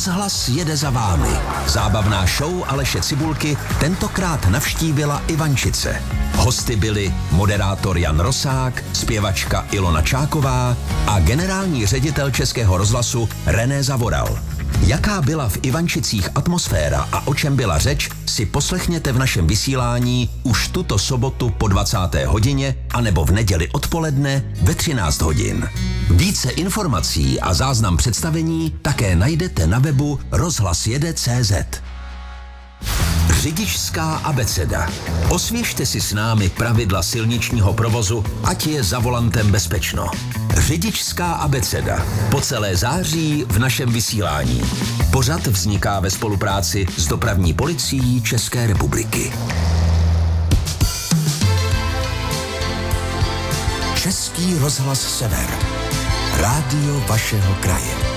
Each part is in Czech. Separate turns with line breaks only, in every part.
Rozhlas jede za vámi. Zábavná show Aleše Cibulky tentokrát navštívila Ivančice. Hosty byli moderátor Jan Rosák, zpěvačka Ilona Čáková a generální ředitel Českého rozhlasu René Zavoral. Jaká byla v Ivančicích atmosféra a o čem byla řeč, si poslechněte v našem vysílání už tuto sobotu po 20. hodině anebo v neděli odpoledne ve 13 hodin. Více informací a záznam představení také najdete na webu rozhlasjede.cz. Řidičská abeceda. Osvěžte si s námi pravidla silničního provozu, ať je za volantem bezpečno. Řidičská abeceda. Po celé září v našem vysílání. Pořad vzniká ve spolupráci s Dopravní policií České republiky. Český rozhlas Sever. Rádio vašeho kraje.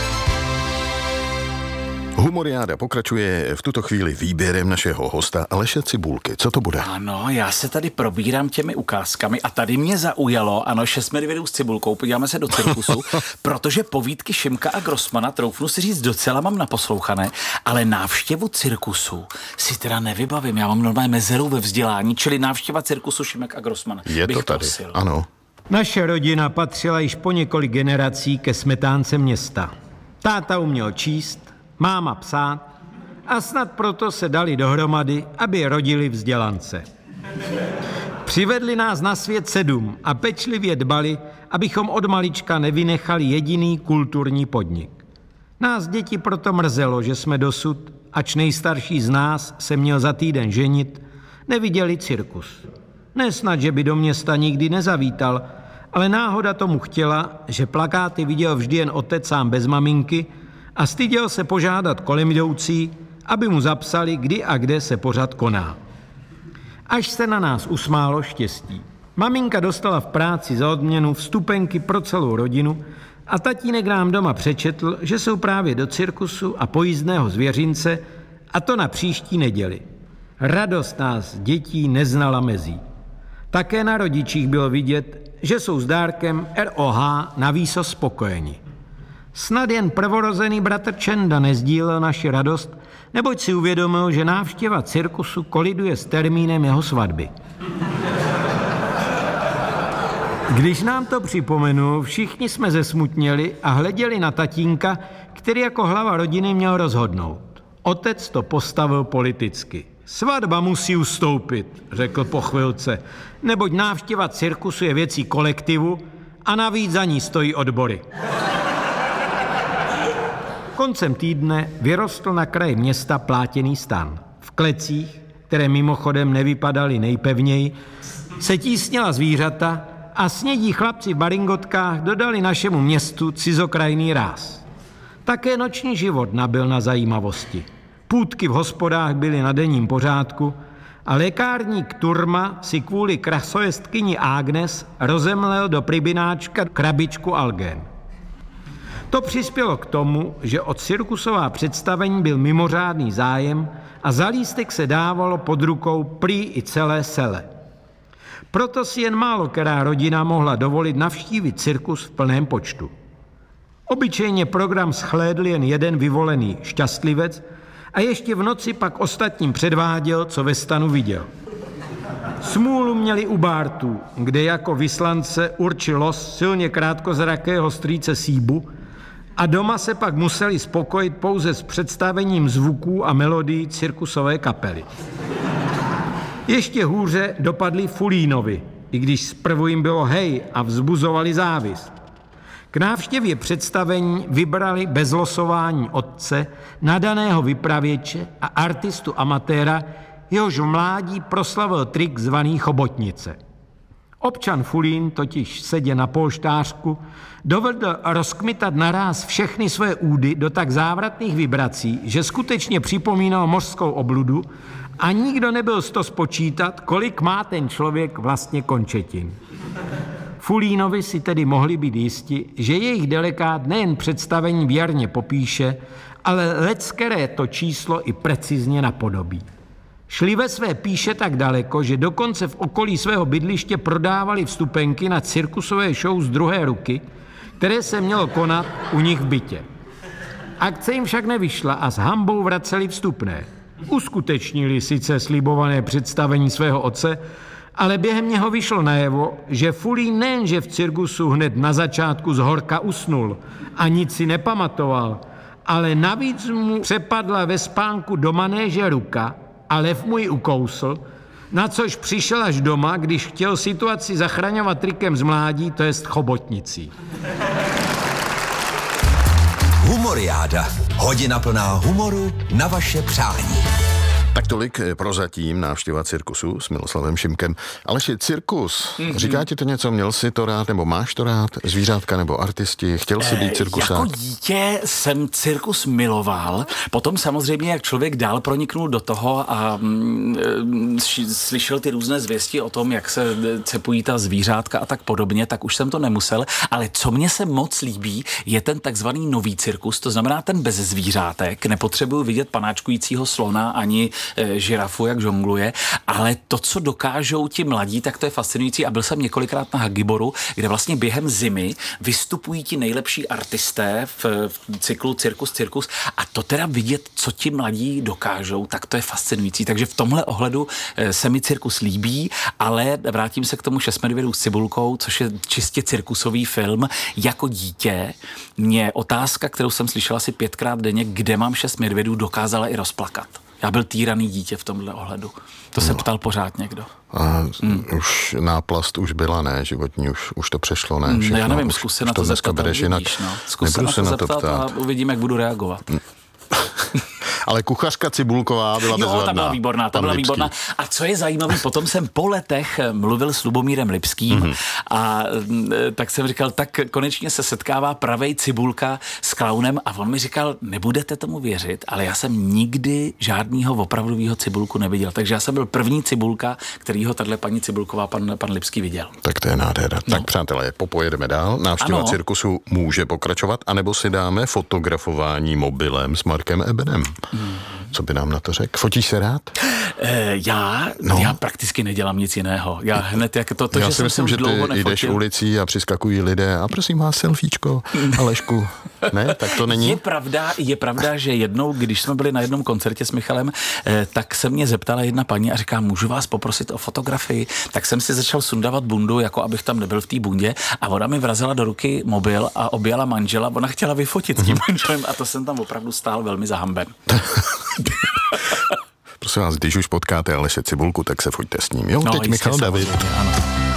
Humoriáda pokračuje v tuto chvíli výběrem našeho hosta Aleše Cibulky. Co to bude?
Ano, já se tady probírám těmi ukázkami a tady mě zaujalo, ano, 6 medvědů s cibulkou, podíváme se do cirkusu, protože povídky Šimka a Grossmana, troufnu si říct, docela mám naposlouchané, ale návštěvu cirkusu si teda nevybavím, já mám normálně mezeru ve vzdělání, čili návštěva cirkusu Šimek a Grossman.
Je to tady,
prosil.
Ano.
Naše rodina patřila již po několik generací ke smetánce města. Táta uměl číst, máma psát a snad proto se dali dohromady, aby rodili vzdělance. Přivedli nás na svět 7 a pečlivě dbali, abychom od malička nevynechali jediný kulturní podnik. Nás děti proto mrzelo, že jsme dosud, ač nejstarší z nás se měl za týden ženit, neviděli cirkus. Nesnad, že by do města nikdy nezavítal, ale náhoda tomu chtěla, že plakáty viděl vždy jen otec sám bez maminky a styděl se požádat kolem jdoucí, aby mu zapsali, kdy a kde se pořad koná. Až se na nás usmálo štěstí. Maminka dostala v práci za odměnu vstupenky pro celou rodinu a tatínek nám doma přečetl, že jsou právě do cirkusu a pojízdného zvěřince, a to na příští neděli. Radost nás dětí neznala mezí. Také na rodičích bylo vidět, že jsou s dárkem ROH navýsost spokojeni. Snad jen prvorozený bratr Čenda nezdílel naši radost, neboť si uvědomil, že návštěva cirkusu koliduje s termínem jeho svatby. Když nám to připomenul, všichni jsme zesmutněli a hleděli na tatínka, který jako hlava rodiny měl rozhodnout. Otec to postavil politicky. Svatba musí ustoupit, řekl po chvilce, neboť návštěva cirkusu je věcí kolektivu a navíc za ní stojí odbory. Koncem týdne vyrostl na kraji města plátěný stan. V klecích, které mimochodem nevypadaly nejpevněji, se tísnila zvířata a snědí chlapci v baringotkách dodali našemu městu cizokrajný ráz. Také noční život nabyl na zajímavosti. Půtky v hospodách byly na denním pořádku a lékárník Turma si kvůli krasojestkyni Agnes rozemlel do pribináčka krabičku algén. To přispělo k tomu, že o cirkusová představení byl mimořádný zájem a za lístek se dávalo pod rukou prý i celé sele. Proto si jen málo která rodina mohla dovolit navštívit cirkus v plném počtu. Obyčejně program shlédl jen jeden vyvolený šťastlivec a ještě v noci pak ostatním předváděl, co ve stanu viděl. Smůlu měli u Bártů, kde jako vyslance určil los silně krátkozrakého strýce Síbu a doma se pak museli spokojit pouze s představením zvuků a melodií cirkusové kapely. Ještě hůře dopadli Fulínovi, i když zprvu jim bylo hej a vzbuzovali závist. K návštěvě představení vybrali bez losování otce, nadaného vypravěče a artistu amatéra, jehož v mládí proslavil trik zvaný chobotnice. Občan Fulín totiž sedě na polštářku dovedl rozkmitat naráz všechny své údy do tak závratných vibrací, že skutečně připomínal mořskou obludu a nikdo nebyl z toho spočítat, kolik má ten člověk vlastně končetin. Fulínovi si tedy mohli být jisti, že jejich delegát nejen představení věrně popíše, ale leckéré to číslo i precizně napodobí. Šli ve své píše tak daleko, že dokonce v okolí svého bydliště prodávali vstupenky na cirkusové show z druhé ruky, které se mělo konat u nich v bytě. Akce jim však nevyšla a s hanbou vraceli vstupné. Uskutečnili sice slibované představení svého otce, ale během něho vyšlo najevo, že Fulín nejenže v cirkusu hned na začátku zhorka usnul a nic si nepamatoval, ale navíc mu přepadla ve spánku do manéže ruka a lev mu ji ukousl, na což přišel až doma, když chtěl situaci zachraňovat trikem z mládí, to jest chobotnicí.
Humoriáda. Hodina plná humoru na vaše přání.
Tak tolik prozatím návštěva cirkusu s Miloslavem Šimkem. Aleši, cirkus, říká ti to něco? Měl jsi to rád, nebo máš to rád? Zvířátka nebo artisti? Chtěl jsi být cirkusák?
Jako dítě jsem cirkus miloval. Potom samozřejmě, jak člověk dál proniknul do toho a slyšel ty různé zvěsti o tom, jak se cepují ta zvířátka a tak podobně, tak už jsem to nemusel. Ale co mně se moc líbí, je ten takzvaný nový cirkus, to znamená ten bez zvířátek. Nepotřebuju vidět panáčkujícího slona ani žirafu, jak žongluje, ale to, co dokážou ti mladí, tak to je fascinující a byl jsem několikrát na Hagiboru, kde vlastně během zimy vystupují ti nejlepší artisté v cyklu Cirkus a to teda vidět, co ti mladí dokážou, tak to je fascinující. Takže v tomhle ohledu se mi cirkus líbí, ale vrátím se k tomu 6 medvědů s cibulkou, což je čistě cirkusový film. Jako dítě mě otázka, kterou jsem slyšela asi 5krát denně, kde mám 6 medvědů, dokázala i rozplakat. Já byl týraný dítě v tomhle ohledu. To se ptal pořád někdo.
A už náplast už byla, ne? Životní už to přešlo, ne?
Všechno, já nevím, zkus se na to zeptat. Zkus se na to zeptat a uvidím, jak budu reagovat.
Ale kuchařka Cibulková byla bezvadná.
Jo, ta byla výborná. A co je zajímavé, potom jsem po letech mluvil s Lubomírem Lipským a tak jsem říkal, tak konečně se setkává pravej Cibulka s klaunem a on mi říkal, nebudete tomu věřit, ale já jsem nikdy žádnýho opravdovýho Cibulku neviděl. Takže já jsem byl první Cibulka, kterýho tahle paní Cibulková, pan Lipský viděl.
Tak to je nádhera. Tak přátelé, popojedeme dál. Návštěva cirkusu může pokračovat, anebo si dáme fotografování mobilem s Markem Ebenem. Co by nám na to řekl? Fotíš se rád?
Já prakticky nedělám nic jiného. Já hned jak to
já
že
si myslím, že ty jdeš ulicí a přiskakují lidé a prosím vás selfiečko, Alešku. Ne, tak to není.
Je pravda, že jednou, když jsme byli na jednom koncertě s Michalem, tak se mě zeptala jedna paní a říká, můžu vás poprosit o fotografii? Tak jsem si začal sundávat bundu, jako abych tam nebyl v té bundě a ona mi vrazila do ruky mobil a objala manžela, ona chtěla vyfotit s tím manželem a to jsem tam opravdu stál velmi zahamben.
Prosím vás, když už potkáte Aleše Cibulku, tak se foťte s ním. Jo, teď Michal David.
Ano.